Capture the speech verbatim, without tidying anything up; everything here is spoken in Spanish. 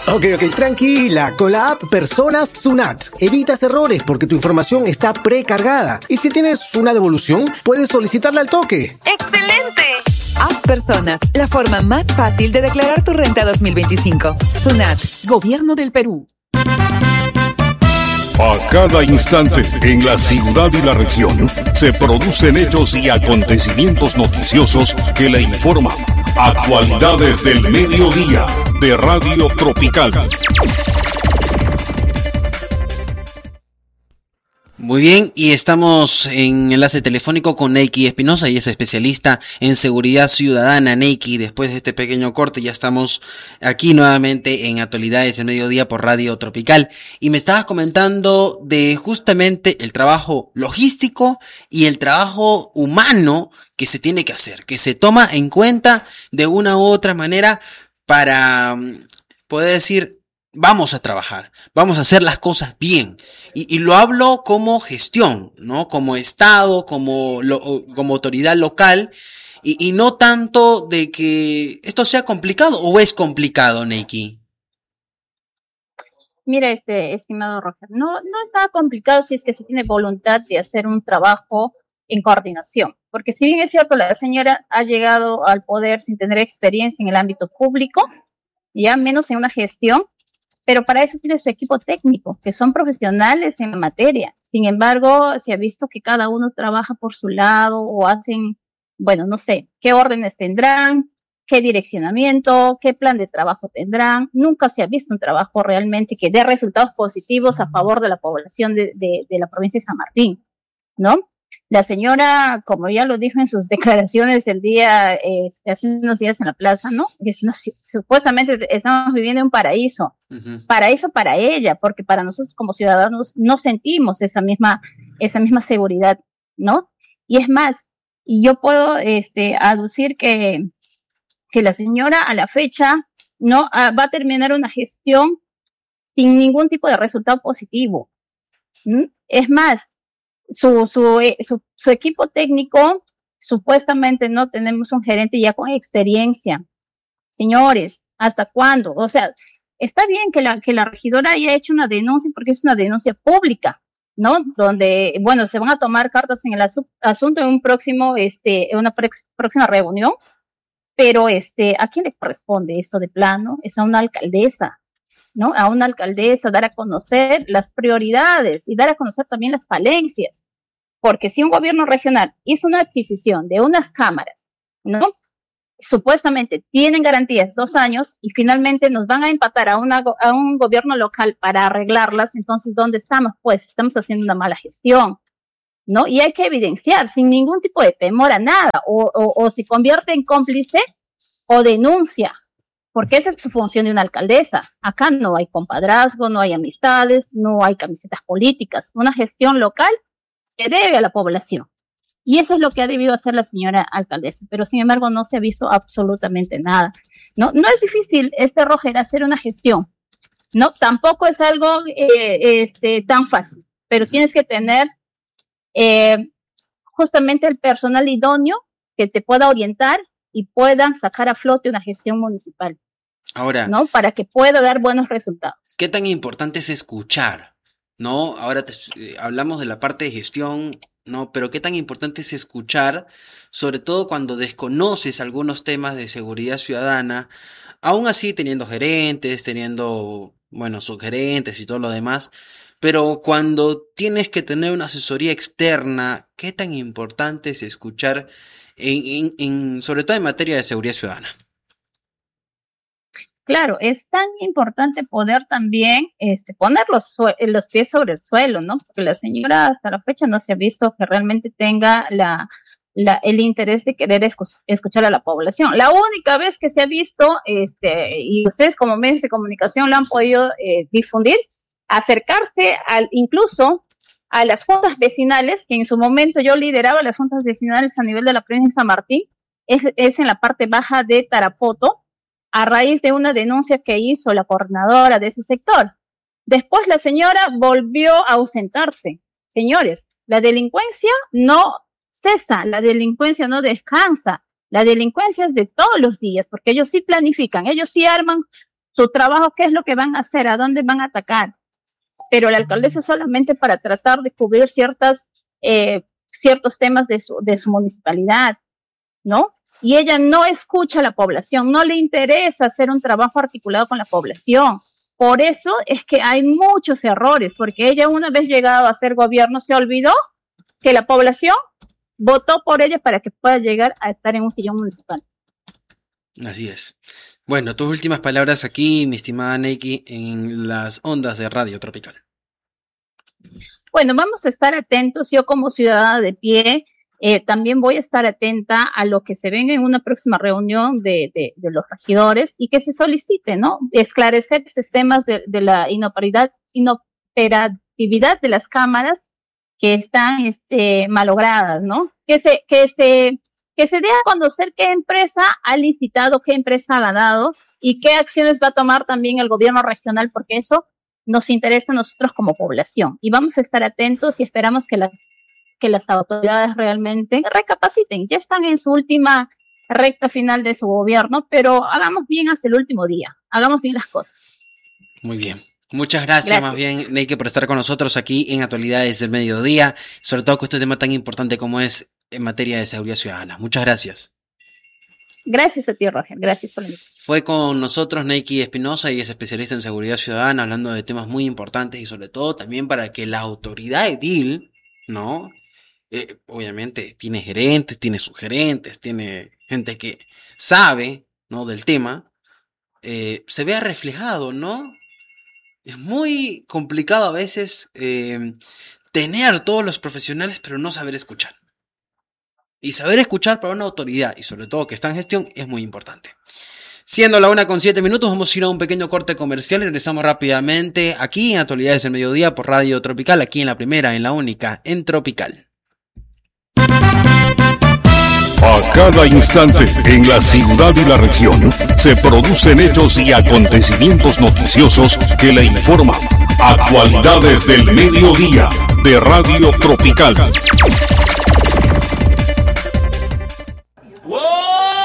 Ok, ok, tranquila. Con la app Personas Sunat evitas errores porque tu información está precargada. Y si tienes una devolución, puedes solicitarla al toque. ¡Excelente! App Personas, la forma más fácil de declarar tu renta dos mil veinticinco. Sunat, Gobierno del Perú. A cada instante, en la ciudad y la región, se producen hechos y acontecimientos noticiosos que le informan. Actualidades del mediodía de Radio Tropical. Muy bien, y estamos en enlace telefónico con Neiki Espinosa, y es especialista en seguridad ciudadana. Neiki, después de este pequeño corte ya estamos aquí nuevamente en Actualidades del Mediodía por Radio Tropical, y me estabas comentando de justamente el trabajo logístico y el trabajo humano que se tiene que hacer, que se toma en cuenta de una u otra manera para poder decir: vamos a trabajar, vamos a hacer las cosas bien. Y, y lo hablo como gestión, ¿no? Como Estado, como, lo, como autoridad local, y, y no tanto de que esto sea complicado. ¿O es complicado, Neiki? Mira, este estimado Roger, no, no está complicado si es que se tiene voluntad de hacer un trabajo en coordinación. Porque si bien es cierto, la señora ha llegado al poder sin tener experiencia en el ámbito público, ya menos en una gestión, pero para eso tiene su equipo técnico, que son profesionales en la materia. Sin embargo, se ha visto que cada uno trabaja por su lado o hacen, bueno, no sé, qué órdenes tendrán, qué direccionamiento, qué plan de trabajo tendrán. Nunca se ha visto un trabajo realmente que dé resultados positivos a favor de la población de, de, de la provincia de San Martín, ¿no? La señora, como ya lo dijo en sus declaraciones el día, eh, hace unos días en la plaza, ¿no? Que si no, si, supuestamente estamos viviendo en un paraíso. Uh-huh. Paraíso para ella, porque para nosotros como ciudadanos no sentimos esa misma, esa misma seguridad, ¿no? Y es más, y yo puedo este, aducir que, que la señora a la fecha no ah, va a terminar una gestión sin ningún tipo de resultado positivo. ¿Mm? Es más, Su, su, su, su equipo técnico, supuestamente no tenemos un gerente ya con experiencia. Señores, ¿hasta cuándo? O sea, está bien que la, que la regidora haya hecho una denuncia porque es una denuncia pública, ¿no? Donde, bueno, se van a tomar cartas en el asu- asunto en un próximo, este, en una prex- próxima reunión, pero este, ¿a quién le corresponde esto de plano? Es a una alcaldesa, ¿no? A una alcaldesa, dar a conocer las prioridades y dar a conocer también las falencias. Porque si un gobierno regional hizo una adquisición de unas cámaras, ¿no? Supuestamente tienen garantías dos años y finalmente nos van a empatar a, una, a un gobierno local para arreglarlas, entonces, ¿dónde estamos? Pues estamos haciendo una mala gestión, ¿no? Y hay que evidenciar sin ningún tipo de temor a nada, o, o, o se convierte en cómplice o denuncia, porque esa es su función de una alcaldesa. Acá no hay compadrazgo, no hay amistades, no hay camisetas políticas. Una gestión local se debe a la población. Y eso es lo que ha debido hacer la señora alcaldesa. Pero sin embargo no se ha visto absolutamente nada. No, no es difícil, este Roger, hacer una gestión. No, tampoco es algo eh, este, tan fácil. Pero tienes que tener eh, justamente el personal idóneo que te pueda orientar y puedan sacar a flote una gestión municipal. Ahora, ¿no? Para que pueda dar buenos resultados. ¿Qué tan importante es escuchar? ¿No? Ahora te, eh, hablamos de la parte de gestión, ¿no? Pero ¿qué tan importante es escuchar? Sobre todo cuando desconoces algunos temas de seguridad ciudadana, aún así teniendo gerentes, teniendo, bueno, subgerentes y todo lo demás. Pero cuando tienes que tener una asesoría externa, ¿qué tan importante es escuchar, en, en, en, sobre todo en materia de seguridad ciudadana? Claro, es tan importante poder también este, poner los, sue- los pies sobre el suelo, ¿no? Porque la señora hasta la fecha no se ha visto que realmente tenga la, la, el interés de querer escu- escuchar a la población. La única vez que se ha visto, este, y ustedes como medios de comunicación lo han podido eh, difundir, acercarse al, incluso a las juntas vecinales, que en su momento yo lideraba las juntas vecinales a nivel de la provincia de San Martín, es, es en la parte baja de Tarapoto, a raíz de una denuncia que hizo la coordinadora de ese sector. Después la señora volvió a ausentarse. Señores, la delincuencia no cesa, la delincuencia no descansa, la delincuencia es de todos los días, porque ellos sí planifican, ellos sí arman Su trabajo, ¿qué es lo que van a hacer? ¿A dónde van a atacar? Pero la alcaldesa solamente para tratar de cubrir ciertas, eh, ciertos temas de su, de su municipalidad, ¿no? Y ella no escucha a la población, no le interesa hacer un trabajo articulado con la población. Por eso es que hay muchos errores, porque ella una vez llegado a ser gobierno se olvidó que la población votó por ella para que pueda llegar a estar en un sillón municipal. Así es. Bueno, tus últimas palabras aquí, mi estimada Neiki, en las ondas de Radio Tropical. Bueno, vamos a estar atentos. Yo como ciudadana de pie, eh, también voy a estar atenta a lo que se venga en una próxima reunión de, de, de los regidores y que se solicite, ¿no? Esclarecer estos temas de, de la inoperatividad, inoperatividad de las cámaras que están este, malogradas, ¿no? Que se, que se, que se dé a conocer qué empresa ha licitado, qué empresa ha ganado y qué acciones va a tomar también el gobierno regional, porque eso nos interesa a nosotros como población. Y vamos a estar atentos y esperamos que las, que las autoridades realmente recapaciten. Ya están en su última recta final de su gobierno, pero hagamos bien hasta el último día. Hagamos bien las cosas. Muy bien. Muchas gracias, gracias, más bien, Neiki, por estar con nosotros aquí en Actualidades del Mediodía, sobre todo con este tema tan importante como es en materia de seguridad ciudadana. Muchas gracias. Gracias a ti, Roger. Gracias por la invitación. Fue con nosotros Neiki Espinosa, y es especialista en seguridad ciudadana, hablando de temas muy importantes y sobre todo también para que la autoridad edil, ¿no? Eh, obviamente tiene gerentes, tiene subgerentes, tiene gente que sabe, ¿no? Del tema, eh, se vea reflejado, ¿no? Es muy complicado a veces eh, tener todos los profesionales, pero no saber escuchar. Y saber escuchar para una autoridad, y sobre todo que está en gestión, es muy importante. Siendo la una con siete minutos, vamos a ir a un pequeño corte comercial y regresamos rápidamente aquí en Actualidades del Mediodía por Radio Tropical, aquí en la primera, en la única, en Tropical. A cada instante, en la ciudad y la región, se producen hechos y acontecimientos noticiosos que le informan. Actualidades del Mediodía, de Radio Tropical.